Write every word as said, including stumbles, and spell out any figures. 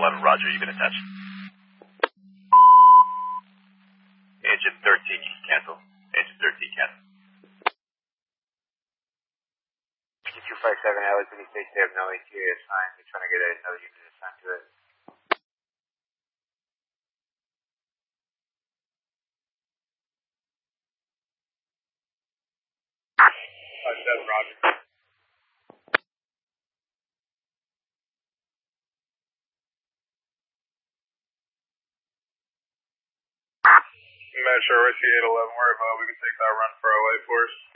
eleven, roger, you've been attached. Engine thirteen, cancel. Engine thirteen, cancel. two five seven, Alex, City State, they have no A T A assigned. They're trying to get another unit assigned to it. five seven, roger. Metro Whiskey eight eleven, where about we can take that run for our white force.